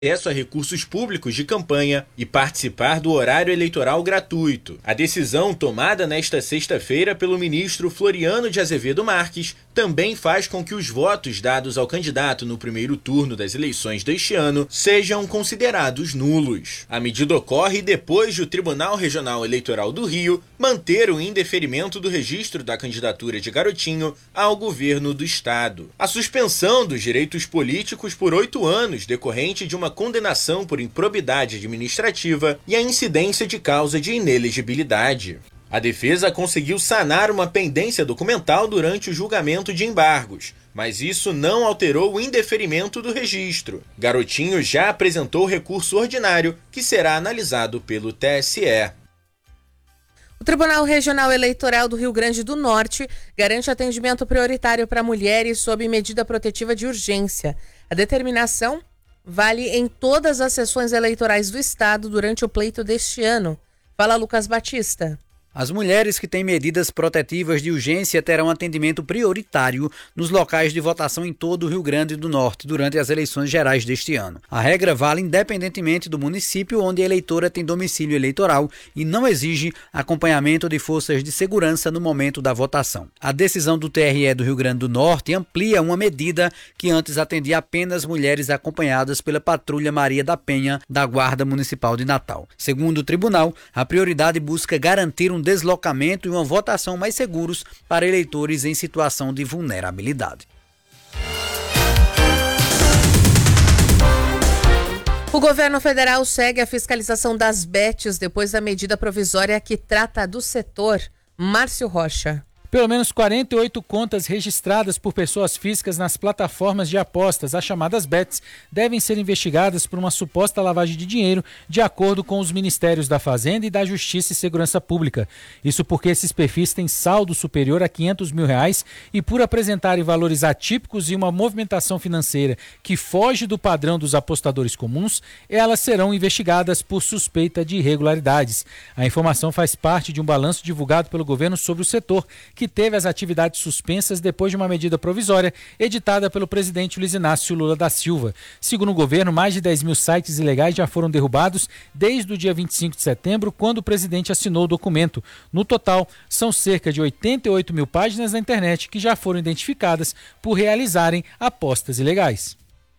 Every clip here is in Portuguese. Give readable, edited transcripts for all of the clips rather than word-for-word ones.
acesso a recursos públicos de campanha e participar do horário eleitoral gratuito. A decisão tomada nesta sexta-feira pelo ministro Floriano de Azevedo Marques também faz com que os votos dados ao candidato no primeiro turno das eleições deste ano sejam considerados nulos. A medida ocorre depois de o Tribunal Regional Eleitoral do Rio manter o indeferimento do registro da candidatura de Garotinho ao governo do estado. A suspensão dos direitos políticos por 8 anos, decorrente de uma condenação por improbidade administrativa e a incidência de causa de inelegibilidade. A defesa conseguiu sanar uma pendência documental durante o julgamento de embargos, mas isso não alterou o indeferimento do registro. Garotinho já apresentou recurso ordinário que será analisado pelo TSE. O Tribunal Regional Eleitoral do Rio Grande do Norte garante atendimento prioritário para mulheres sob medida protetiva de urgência. A determinação vale em todas as sessões eleitorais do estado durante o pleito deste ano. Fala Lucas Batista. As mulheres que têm medidas protetivas de urgência terão atendimento prioritário nos locais de votação em todo o Rio Grande do Norte durante as eleições gerais deste ano. A regra vale independentemente do município onde a eleitora tem domicílio eleitoral e não exige acompanhamento de forças de segurança no momento da votação. A decisão do TRE do Rio Grande do Norte amplia uma medida que antes atendia apenas mulheres acompanhadas pela Patrulha Maria da Penha da Guarda Municipal de Natal. Segundo o tribunal, a prioridade busca garantir um deslocamento e uma votação mais seguros para eleitores em situação de vulnerabilidade. O governo federal segue a fiscalização das bets depois da medida provisória que trata do setor. Márcio Rocha. Pelo menos 48 contas registradas por pessoas físicas nas plataformas de apostas, as chamadas bets, devem ser investigadas por uma suposta lavagem de dinheiro, de acordo com os Ministérios da Fazenda e da Justiça e Segurança Pública. Isso porque esses perfis têm saldo superior a R$500 mil e por apresentarem valores atípicos e uma movimentação financeira que foge do padrão dos apostadores comuns, elas serão investigadas por suspeita de irregularidades. A informação faz parte de um balanço divulgado pelo governo sobre o setor, que teve as atividades suspensas depois de uma medida provisória editada pelo presidente Luiz Inácio Lula da Silva. Segundo o governo, mais de 10 mil sites ilegais já foram derrubados desde o dia 25 de setembro, quando o presidente assinou o documento. No total, são cerca de 88 mil páginas na internet que já foram identificadas por realizarem apostas ilegais.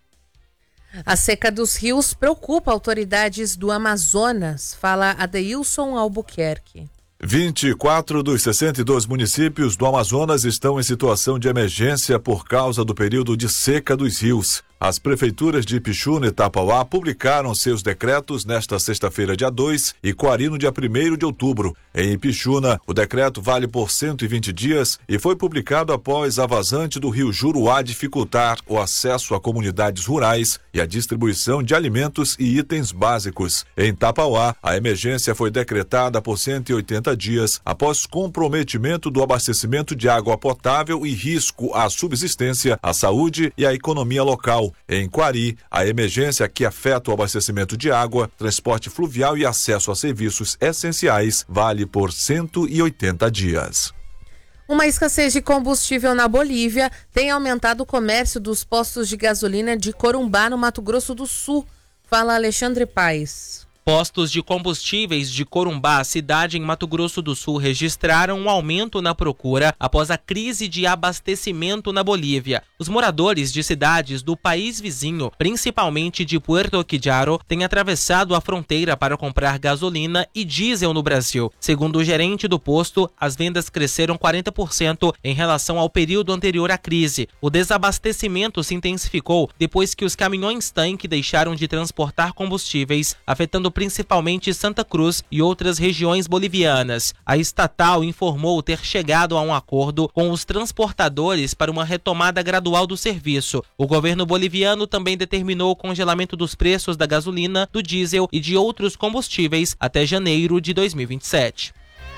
A seca dos rios preocupa autoridades do Amazonas, fala Adeilson Albuquerque. 24 dos 62 municípios do Amazonas estão em situação de emergência por causa do período de seca dos rios. As prefeituras de Ipixuna e Tapauá publicaram seus decretos nesta sexta-feira, dia 2, e Coari no dia 1º de outubro. Em Ipixuna, o decreto vale por 120 dias e foi publicado após a vazante do rio Juruá dificultar o acesso a comunidades rurais e a distribuição de alimentos e itens básicos. Em Tapauá, a emergência foi decretada por 180 dias após comprometimento do abastecimento de água potável e risco à subsistência, à saúde e à economia local. Em Coari, a emergência que afeta o abastecimento de água, transporte fluvial e acesso a serviços essenciais vale por 180 dias. Uma escassez de combustível na Bolívia tem aumentado o comércio dos postos de gasolina de Corumbá, no Mato Grosso do Sul. Fala Alexandre Paes. Postos de combustíveis de Corumbá, cidade em Mato Grosso do Sul, registraram um aumento na procura após a crise de abastecimento na Bolívia. Os moradores de cidades do país vizinho, principalmente de Puerto Quillaro, têm atravessado a fronteira para comprar gasolina e diesel no Brasil. Segundo o gerente do posto, as vendas cresceram 40% em relação ao período anterior à crise. O desabastecimento se intensificou depois que os caminhões-tanque deixaram de transportar combustíveis, afetando principalmente Santa Cruz e outras regiões bolivianas. A estatal informou ter chegado a um acordo com os transportadores para uma retomada gradual do serviço. O governo boliviano também determinou o congelamento dos preços da gasolina, do diesel e de outros combustíveis até janeiro de 2027.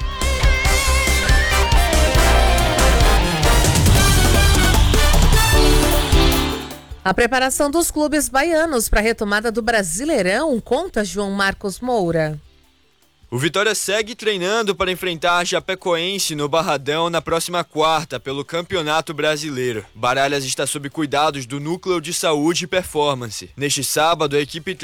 A preparação dos clubes baianos para a retomada do Brasileirão, conta João Marcos Moura. O Vitória segue treinando para enfrentar a Chapecoense no Barradão na próxima quarta pelo Campeonato Brasileiro. Baralhas está sob cuidados do Núcleo de Saúde e Performance. Neste sábado, a equipe